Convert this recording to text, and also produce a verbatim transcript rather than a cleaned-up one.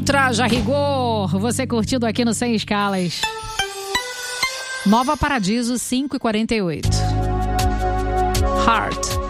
Traje a rigor, você curtido aqui no Sem Escalas. Nova Paradiso, cinco e quarenta e oito. Heart.